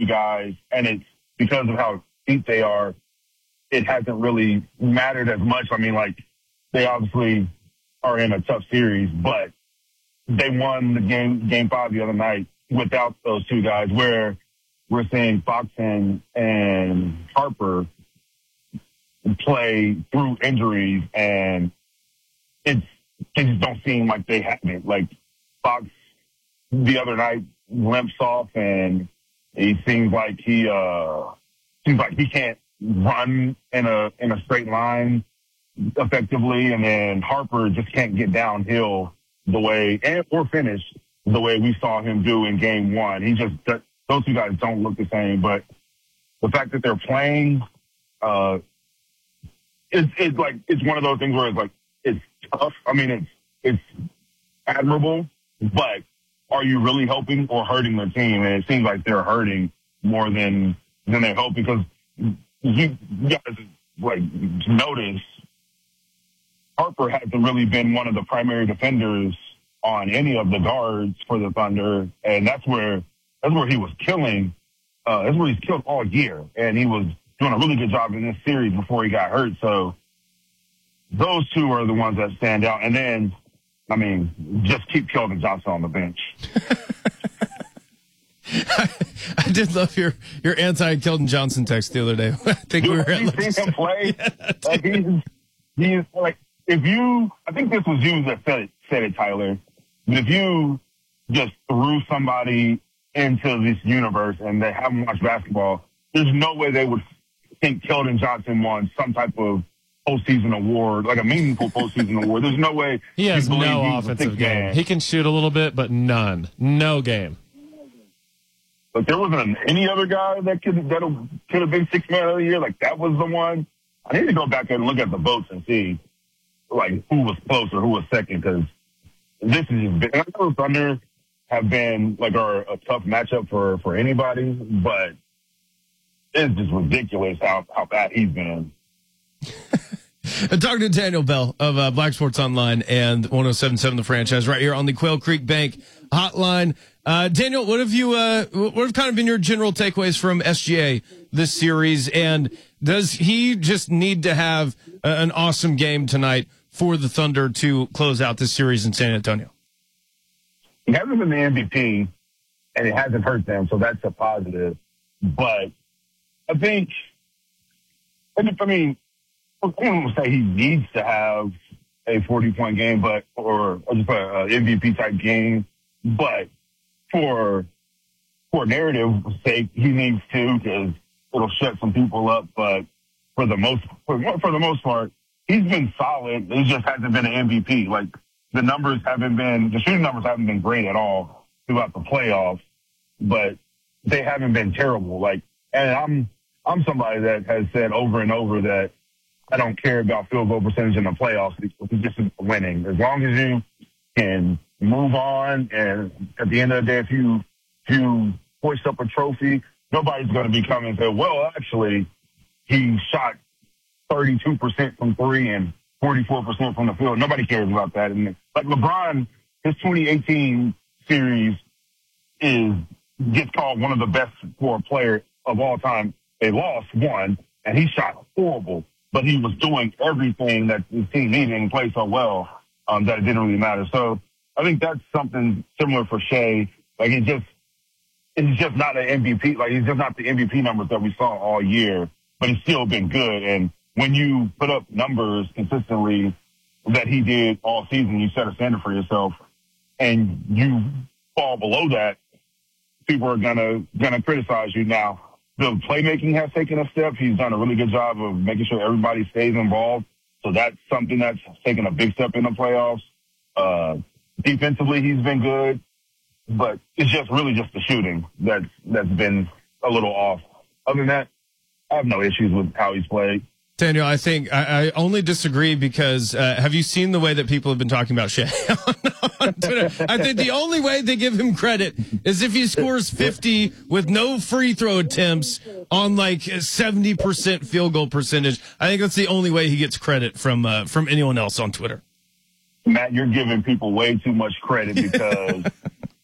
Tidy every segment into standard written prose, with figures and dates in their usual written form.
guys, and it's because of how deep they are, it hasn't really mattered as much. I mean, like, they obviously are in a tough series, but they won the game 5 the other night without those two guys, where we're seeing Fox and Harper play through injuries, and they just don't seem like they have it. Like, Fox the other night limps off, and he seems like he can't run in a straight line effectively, and then Harper just can't get downhill the way or finish the way we saw him do in game 1. Those two guys don't look the same, but the fact that they're playing, it's one of those things where it's tough. I mean, it's admirable, but are you really helping or hurting the team? And it seems like they're hurting more than they're helping, because you guys notice Harper hasn't really been one of the primary defenders on any of the guards for the Thunder, and that's where he was killing. That's where he's killed all year, and he was doing a really good job in this series before he got hurt. So those two are the ones that stand out. And then, I mean, just keep Keldon Johnson on the bench. I did love your anti-Keldon Johnson text the other day. I think we were at seen him play. Yeah, he's like, I think this was you that said it, Tyler. But if you just threw somebody into this universe and they haven't watched basketball, there's no way they would think Keldon Johnson won some type of postseason award, like a meaningful postseason award. There's no way he has no offensive game. He can shoot a little bit, but no game. But there wasn't any other guy that could have been Sixth Man of the Year. Like, that was the one. I need to go back and look at the votes and see, like, who was close or who was second, because this is just big. I know the Thunder have been, like, are a tough matchup for anybody, but it's just ridiculous how bad he's been. Talking to Daniel Bell of Black Sports Online and 107.7 The Franchise right here on the Quail Creek Bank hotline. Daniel, what have kind of been your general takeaways from SGA this series? And does he just need to have an awesome game tonight for the Thunder to close out this series in San Antonio? He hasn't been the MVP, and it hasn't hurt them, so that's a positive. But I think, I don't want to say he needs to have a 40-point game, or just an MVP-type game, but for narrative's sake, he needs to, because it'll shut some people up. But for the most part, he's been solid. He just hasn't been an MVP. Like, the shooting numbers haven't been great at all throughout the playoffs, but they haven't been terrible. Like, and I'm somebody that has said over and over that I don't care about field goal percentage in the playoffs. It's just winning. As long as you can move on, and at the end of the day, if you hoist up a trophy, nobody's going to be coming and say, well, actually, he shot 32% from three and 44% from the field. Nobody cares about that. And like LeBron, his 2018 series gets called one of the best for a player of all time. They lost one, and he shot horrible, but he was doing everything that his team needed and played so well that it didn't really matter. So I think that's something similar for Shai. Like, he's just not an MVP. Like, he's just not the MVP numbers that we saw all year, but he's still been good. And when you put up numbers consistently that he did all season, you set a standard for yourself, and you fall below that, people are gonna criticize you. Now, the playmaking has taken a step. He's done a really good job of making sure everybody stays involved. So that's something that's taken a big step in the playoffs. Defensively, he's been good, but it's just really just the shooting that's been a little off. Other than that, I have no issues with how he's played. Daniel, I think I only disagree because have you seen the way that people have been talking about Shai on Twitter? I think the only way they give him credit is if he scores 50 with no free throw attempts on like 70% field goal percentage. I think that's the only way he gets credit from anyone else on Twitter. Matt, you're giving people way too much credit because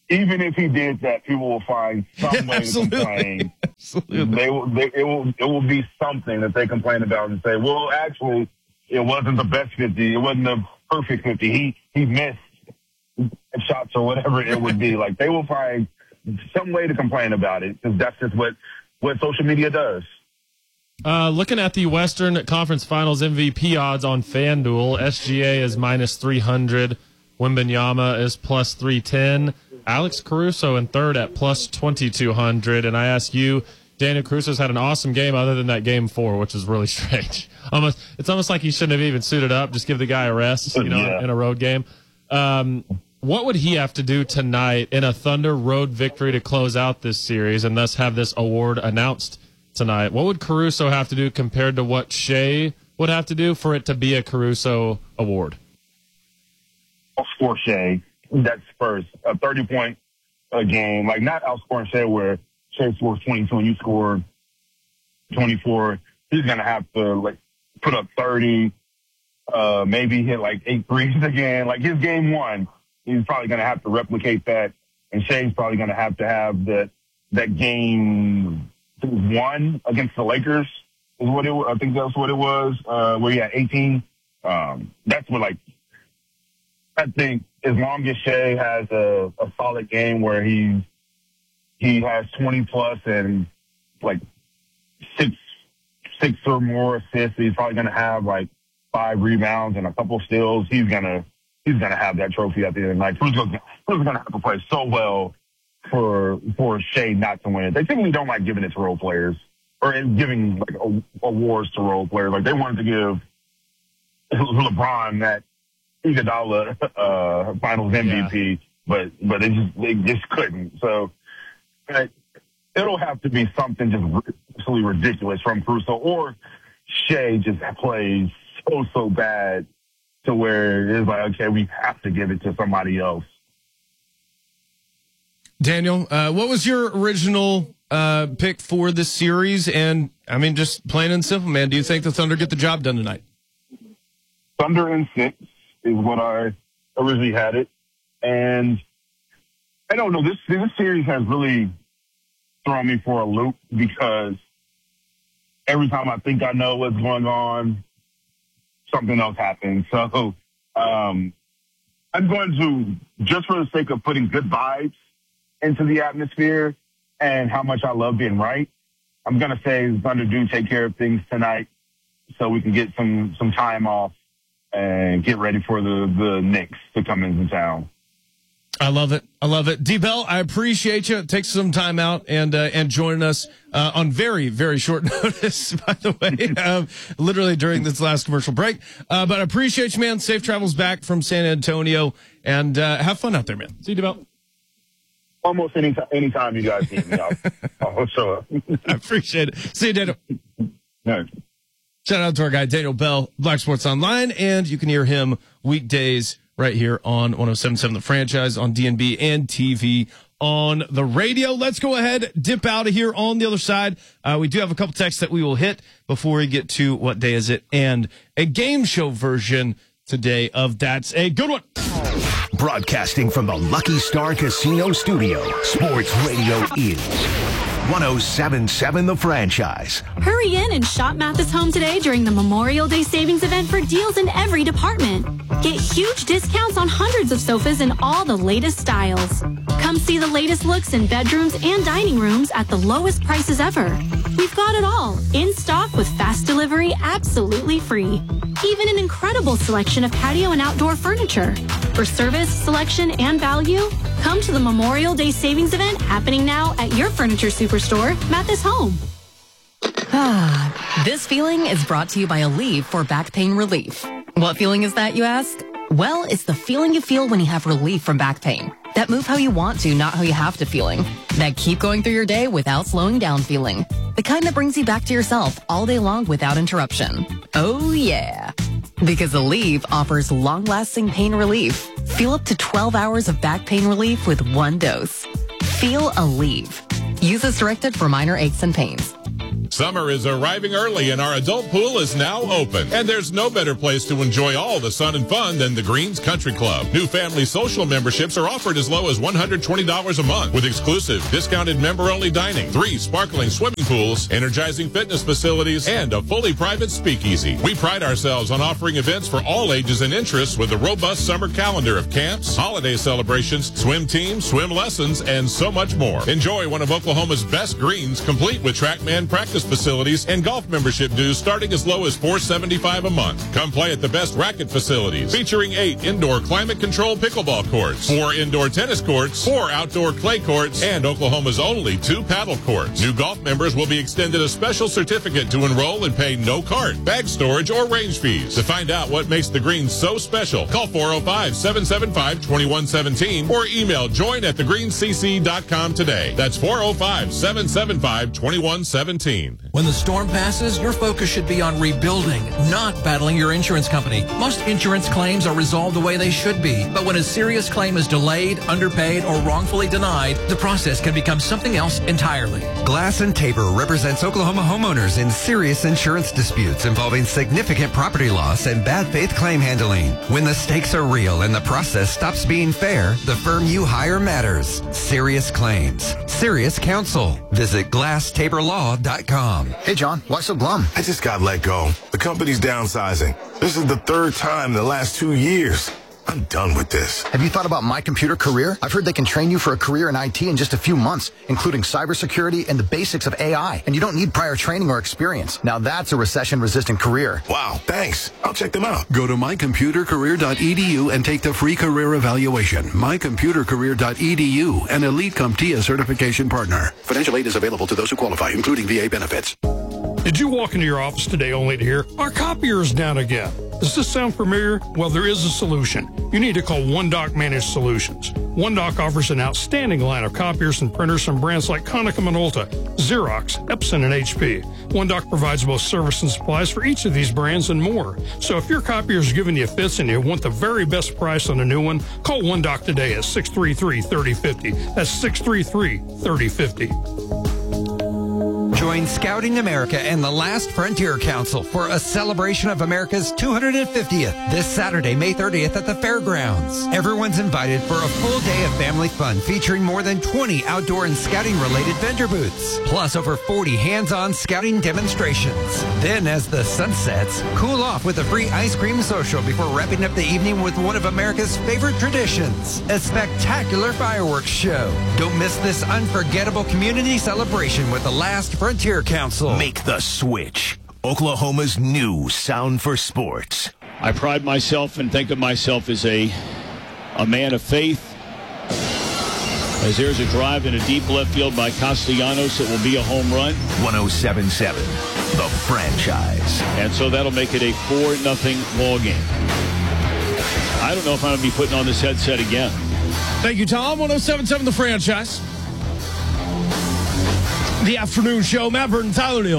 even if he did that, people will find some way to complain. Absolutely. It will be something that they complain about and say, well, actually, it wasn't the best 50. It wasn't the perfect 50. He missed shots or whatever it would be. Like, they will find some way to complain about it because that's just what social media does. Looking at the Western Conference Finals MVP odds on FanDuel, SGA is minus 300. Wembanyama is plus 310. Alex Caruso in third at plus 2,200. And I ask you, Daniel Caruso's had an awesome game other than that game 4, which is really strange. It's almost like he shouldn't have even suited up. Just give the guy a rest, in a road game. What would he have to do tonight in a Thunder road victory to close out this series and thus have this award announced tonight? What would Caruso have to do compared to what Shea would have to do for it to be a Caruso award? For Shea, that's first. A 30-point game, like not outscoring Shea where Shea scores 22 and you score 24. He's going to have to put up 30, maybe hit 8 threes again. Like his game 1, he's probably going to have to replicate that. And Shea's probably going to have that game 1 against the Lakers is what I think that's what it was, where he had 18. That's what I think as long as Shea has a solid game where he has 20 plus and 6 or more assists, he's probably going to have 5 rebounds and a couple steals. He's gonna have that trophy at the end of the night. Who's going to have to play so well for Shea not to win it? They typically don't like giving it to role players or giving awards to role players. Like they wanted to give LeBron that Iguodala Finals MVP, but they just couldn't. So it'll have to be something just absolutely ridiculous from Caruso, or Shea just plays so bad to where it's okay, we have to give it to somebody else. Daniel, what was your original pick for this series? And I mean, just plain and simple, man, do you think the Thunder get the job done tonight? Thunder in 6 is what I originally had it. And I don't know, this series has really thrown me for a loop because every time I think I know what's going on, something else happens. So I'm going to, just for the sake of putting good vibes into the atmosphere and how much I love being right, I'm going to say Thunder do take care of things tonight so we can get some time off and get ready for the Knicks to come into town. I love it. I love it. D-Bell, I appreciate you. Take some time out and joining us on very, very short notice, by the way, literally during this last commercial break. But I appreciate you, man. Safe travels back from San Antonio, and have fun out there, man. See you, D-Bell. Almost anytime you guys need me, I'll show up. I appreciate it. See you, Daniel. All right. Shout out to our guy, Daniel Bell, Black Sports Online, and you can hear him weekdays right here on 107.7 The Franchise, on DNB and TV on the radio. Let's go ahead, dip out of here. On the other side, we do have a couple texts that we will hit before we get to What Day Is It and a game show version today of That's a Good One. Broadcasting from the Lucky Star Casino Studio, Sports Radio is 107.7 The Franchise. Hurry in and shop Mathis Home today during the Memorial Day Savings Event for deals in every department. Get huge discounts on hundreds of sofas in all the latest styles. Come see the latest looks in bedrooms and dining rooms at the lowest prices ever. We've got it all in stock with fast delivery absolutely free. Even an incredible selection of patio and outdoor furniture. For service, selection, and value, come to the Memorial Day Savings Event happening now at your furniture superstore, Mathis Home. This feeling is brought to you by Aleve for back pain relief. What feeling is that, you ask? Well, it's the feeling you feel when you have relief from back pain. That move how you want to, not how you have to feeling. That keep going through your day without slowing down feeling. The kind that brings you back to yourself all day long without interruption. Oh, yeah. Because Aleve offers long-lasting pain relief. Feel up to 12 hours of back pain relief with one dose. Feel Aleve. Use as directed for minor aches and pains. Summer is arriving early and our adult pool is now open. And there's no better place to enjoy all the sun and fun than the Greens Country Club. New family social memberships are offered as low as $120 a month with exclusive discounted member-only dining, 3 sparkling swimming pools, energizing fitness facilities, and a fully private speakeasy. We pride ourselves on offering events for all ages and interests with a robust summer calendar of camps, holiday celebrations, swim teams, swim lessons, and so much more. Enjoy one of Oklahoma's best greens, complete with TrackMan practice facilities and golf membership dues starting as low as $475 a month. Come play at the best racket facilities, featuring 8 indoor climate-controlled pickleball courts, 4 indoor tennis courts, 4 outdoor clay courts, and Oklahoma's only 2 paddle courts. New golf members will be extended a special certificate to enroll and pay no cart, bag storage, or range fees. To find out what makes the greens so special, call 405-775-2117 or email join@thegreenscc.com today. That's 405-775-2117. When the storm passes, your focus should be on rebuilding, not battling your insurance company. Most insurance claims are resolved the way they should be, but when a serious claim is delayed, underpaid, or wrongfully denied, the process can become something else entirely. Glass and Tabor represents Oklahoma homeowners in serious insurance disputes involving significant property loss and bad faith claim handling. When the stakes are real and the process stops being fair, the firm you hire matters. Serious claims. Serious counsel. Visit GlassTaborLaw.com. Hey, John, why so glum? I just got let go. The company's downsizing. This is the 3rd time in the last 2 years. I'm done with this. Have you thought about My Computer Career? I've heard they can train you for a career in IT in just a few months, including cybersecurity and the basics of AI. And you don't need prior training or experience. Now that's a recession-resistant career. Wow, thanks. I'll check them out. Go to mycomputercareer.edu and take the free career evaluation. mycomputercareer.edu, an Elite CompTIA certification partner. Financial aid is available to those who qualify, including VA benefits. Did you walk into your office today only to hear, our copier is down again? Does this sound familiar? Well, there is a solution. You need to call OneDoc Managed Solutions. OneDoc offers an outstanding line of copiers and printers from brands like Konica Minolta, Xerox, Epson, and HP. OneDoc provides both service and supplies for each of these brands and more. So if your copier is giving you fits and you want the very best price on a new one, call OneDoc today at 633-3050. That's 633-3050. Join Scouting America and the Last Frontier Council for a celebration of America's 250th this Saturday, May 30th at the fairgrounds. Everyone's invited for a full day of family fun featuring more than 20 outdoor and scouting-related vendor booths, plus over 40 hands-on scouting demonstrations. Then, as the sun sets, cool off with a free ice cream social before wrapping up the evening with one of America's favorite traditions, a spectacular fireworks show. Don't miss this unforgettable community celebration with the Last Frontier Council. Make the switch. Oklahoma's new sound for sports. I pride myself and think of myself as a man of faith. As there's a drive in a deep left field by Castellanos, it will be a home run. 107.7, the franchise. And so that'll make it a 4-0 ball game. I don't know if I'm going to be putting on this headset again. Thank you, Tom. 107.7, the franchise. The afternoon show. Matt Burton, Tyler Neal.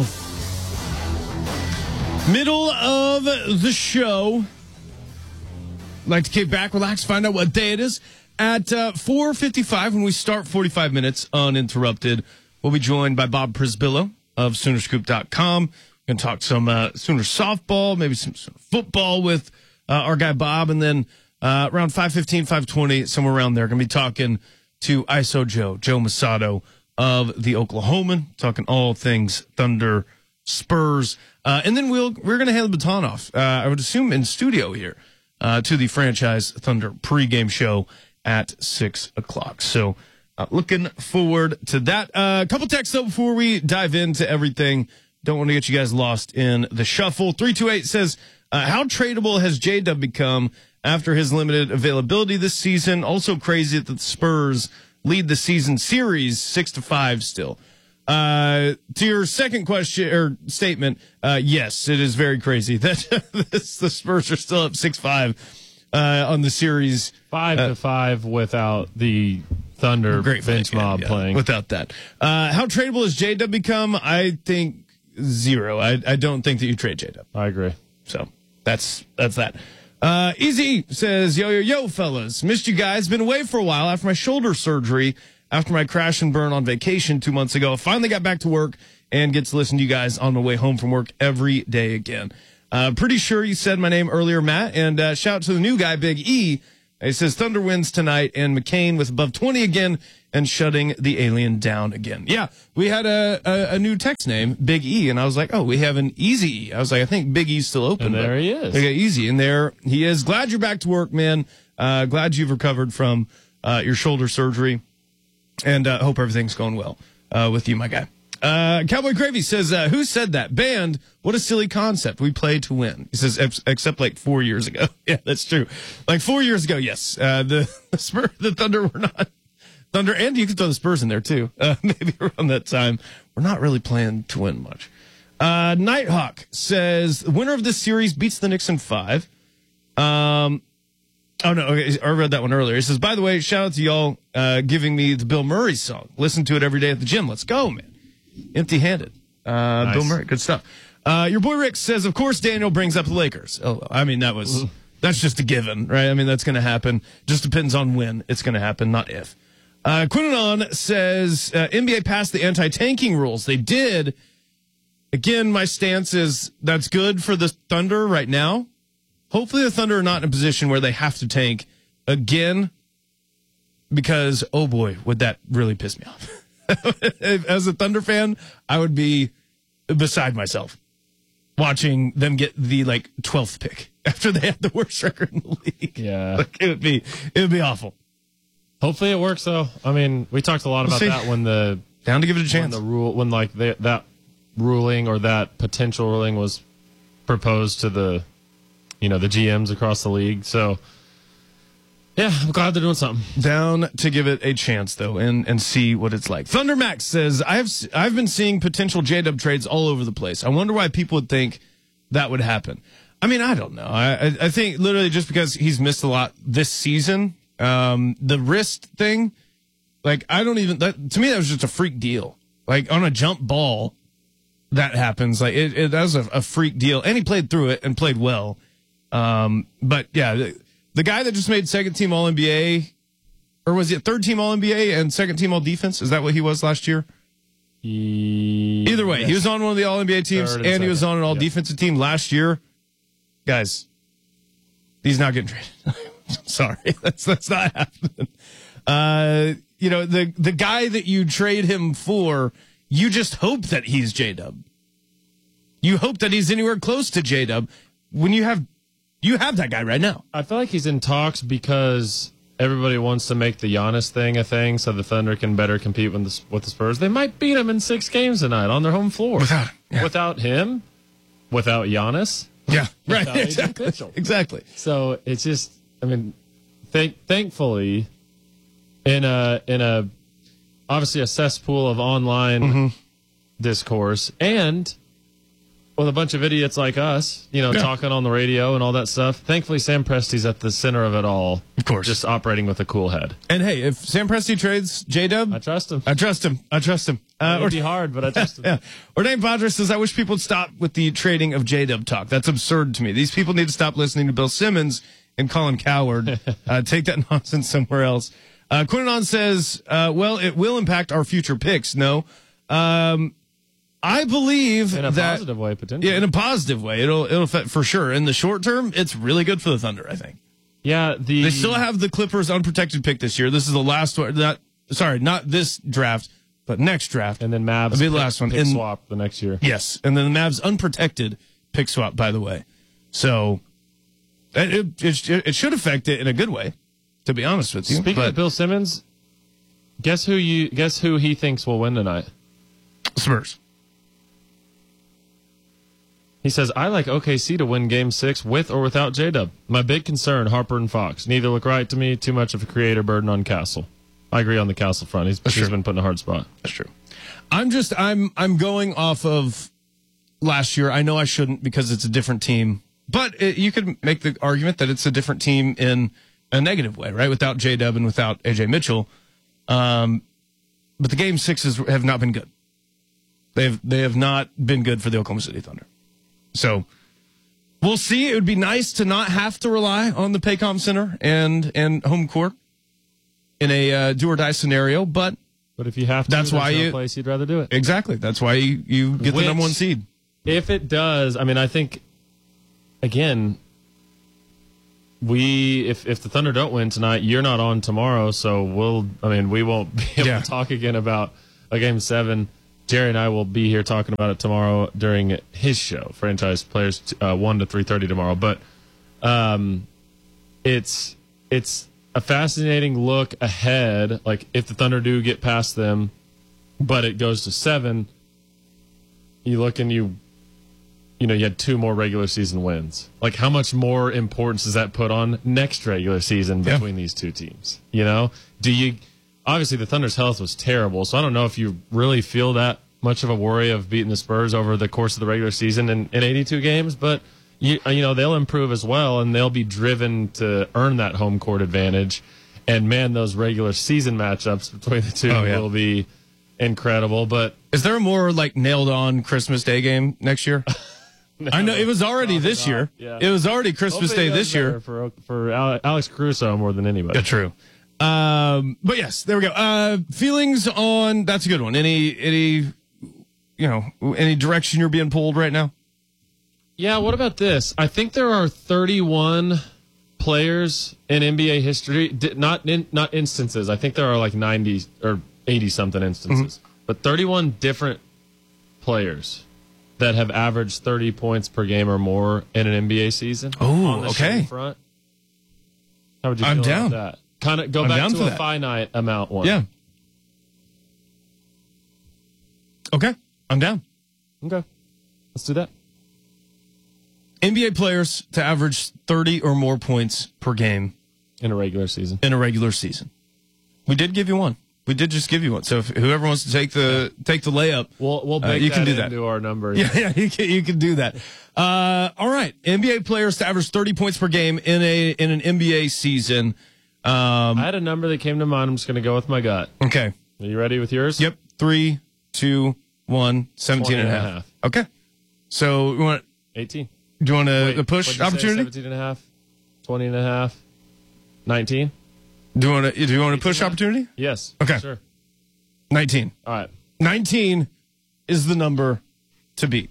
Middle of the show. Like to kick back, relax, find out what day it is. At 4:55, when we start 45 minutes uninterrupted, we'll be joined by Bob Prisbillo of Soonerscoop.com. We're going to talk some Sooner softball, maybe some football with our guy Bob. And then around 5:15, 5:20, somewhere around there, going to be talking to ISO Joe Masato of the Oklahoman, talking all things Thunder, Spurs. And then we're going to hand the baton off, I would assume in studio here, to the franchise Thunder pregame show at 6 o'clock. So looking forward to that. A couple texts, though, before we dive into everything. Don't want to get you guys lost in the shuffle. 328 says, how tradable has J-Dub become after his limited availability this season? Also crazy that the Spurs lead the season series 6-5 still. To your second question or statement, yes, it is very crazy that the Spurs are still up 6-5 on the series. 5-5 without the Thunder bench mob playing. Without that. How tradable has J-Dub become? I think 0. I don't think that you trade J-Dub. I agree. So that's that. Easy says, yo, fellas. Missed you guys. Been away for a while after my shoulder surgery, after my crash and burn on vacation 2 months ago. I finally got back to work and get to listen to you guys on the way home from work every day again. Pretty sure you said my name earlier, Matt, and shout out to the new guy, Big E. He says Thunder wins tonight, and McCain with above 20 again and shutting the alien down again. Yeah, we had a new text name, Big E, and I was like, oh, we have an Easy E. I was like, I think Big E's still open. And there he is. We got Easy, and there he is. Glad you're back to work, man. Glad you've recovered from your shoulder surgery, and hope everything's going well with you, my guy. Cowboy Gravy says, who said that? Band, what a silly concept. We play to win. He says, except like 4 years ago. Yeah, that's true. Like 4 years ago, yes. The Thunder were not. Thunder, and you can throw the Spurs in there too. Maybe around that time. We're not really playing to win much. Nighthawk says, the winner of this series beats the Knicks in 5. Oh, no, okay, I read that one earlier. He says, by the way, shout out to y'all giving me the Bill Murray song. Listen to it every day at the gym. Let's go, man. Empty-handed. Nice. Bill Murray, good stuff. Your boy Rick says, of course Daniel brings up the Lakers. Oh, I mean, that's just a given, right? I mean, that's going to happen. Just depends on when it's going to happen, not if. Quinanon says, NBA passed the anti-tanking rules. They did. Again, my stance is that's good for the Thunder right now. Hopefully the Thunder are not in a position where they have to tank again, because, oh boy, would that really piss me off. As a Thunder fan, I would be beside myself watching them get the 12th pick after they had the worst record in the league. Yeah, it would be awful. Hopefully it works though. I mean, we talked a lot about that when down to give it a chance. That ruling or that potential ruling was proposed to the GMs across the league. So. Yeah, I'm glad they're doing something. Down to give it a chance, though, and see what it's like. Thunder Max says, I've been seeing potential J-Dub trades all over the place. I wonder why people would think that would happen. I mean, I don't know. I think literally just because he's missed a lot this season, the wrist thing, to me, that was just a freak deal. Like, on a jump ball, that happens. Like, that was a freak deal. And he played through it and played well. But, yeah, the guy that just made second-team All-NBA, or was it third-team All-NBA and second-team All-Defense? Is that what he was last year? Either way, yes. He was on one of the All-NBA teams, and he was on an All-Defensive team last year. Guys, he's not getting traded. Sorry, that's not happening. The guy that you trade him for, you just hope that he's J-Dub. You hope that he's anywhere close to J-Dub when you have that guy right now. I feel like he's in talks because everybody wants to make the Giannis thing a thing so the Thunder can better compete with the Spurs. They might beat him in 6 games tonight on their home floor. Without him, without Giannis. Yeah, right. Exactly. So it's just, I mean, thankfully, in a obviously a cesspool of online discourse and with a bunch of idiots like us, talking on the radio and all that stuff. Thankfully, Sam Presti's at the center of it all. Of course. Just operating with a cool head. And hey, if Sam Presti trades J-Dub, I trust him. It would be hard, but I trust him. Yeah. Ordained Padres says, I wish people would stop with the trading of J-Dub talk. That's absurd to me. These people need to stop listening to Bill Simmons and Colin Cowherd. Take that nonsense somewhere else. Quinanon says, well, it will impact our future picks. No. I believe in a positive way, potentially. Yeah, in a positive way. It'll affect for sure. In the short term, it's really good for the Thunder, I think. Yeah, they still have the Clippers unprotected pick this year. This is the last one. Not this draft, but next draft. And then Mavs will be the last one. Pick swap the next year. Yes, and then the Mavs unprotected pick swap, by the way. So it should affect it in a good way, to be honest with you. Speaking of Bill Simmons, guess who he thinks will win tonight? Spurs. He says, I like OKC to win Game 6 with or without J-Dub. My big concern, Harper and Fox. Neither look right to me. Too much of a creator burden on Castle. I agree on the Castle front. He's been put in a hard spot. That's true. I'm going off of last year. I know I shouldn't because it's a different team. But you could make the argument that it's a different team in a negative way, right? Without J-Dub and without A.J. Mitchell. But the Game 6s have not been good. They have not been good for the Oklahoma City Thunder. So we'll see. It would be nice to not have to rely on the Paycom Center and home court in a do or die scenario, but But if you have to, that's why no place you'd rather do it. Exactly. That's why you get the number one seed. If it does, I mean, I think, again, if the Thunder don't win tonight, you're not on tomorrow, so we won't be able to talk again about a Game 7. Jerry and I will be here talking about it tomorrow during his show, Franchise Players 1 to 3:30 tomorrow. But it's a fascinating look ahead. Like, if the Thunder do get past them, but it goes to 7, you look and you had 2 more regular season wins. Like, how much more importance does that put on next regular season between these two teams? Obviously, the Thunder's health was terrible, so I don't know if you really feel that much of a worry of beating the Spurs over the course of the regular season in 82 games, but they'll improve as well, and they'll be driven to earn that home court advantage. And man, those regular season matchups between the two will be incredible. But is there a more nailed on Christmas Day game next year? No, I know it was already this year. Yeah. It was already Christmas Day this year for Alex Caruso more than anybody. Yeah, true. But yes, there we go. Feelings on that's a good one. Any direction you're being pulled right now? Yeah. What about this? I think there are 31 players in NBA history, not instances. I think there are 90 or 80 something instances, but 31 different players that have averaged 30 points per game or more in an NBA season. Oh, okay. Front. How would you feel about that? Kind of go back to a finite amount one. Yeah. Okay. I'm down. Okay. Let's do that. NBA players to average 30 or more points per game in a regular season. We did give you one. We did just give you one. So if whoever wants to take the layup, we'll make you can do that into our number. Yeah, you can do that. All right. NBA players to average 30 points per game in an NBA season. I had a number that came to mind. I'm just going to go with my gut. Okay. Are you ready with yours? Yep. 3, 2, 1, 17 and a half. Okay. So you want 18. Do you want a push opportunity? 17 and a half, 20 and a half, 19. Do you want a push opportunity? Yes. Okay. Sure. 19. All right. 19 is the number to beat.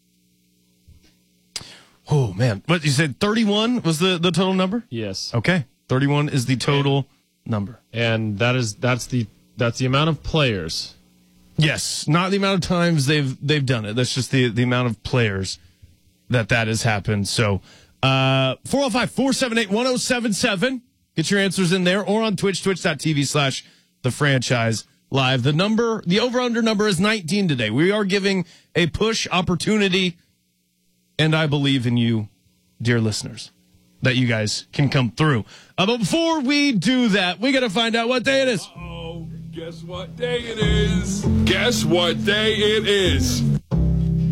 Oh man. But you said 31 was the total number? Yes. Okay. 31 is the total number. And that's the amount of players. Yes, not the amount of times they've done it. That's just the amount of players that has happened. So 405-478-1077. Get your answers in there or on Twitch, twitch.tv/thefranchise live. The over-under number is 19 today. We are giving a push opportunity, and I believe in you, dear listeners, that you guys can come through. But before we do that, we got to find out what day it is. Guess what day it is? Guess what day it is?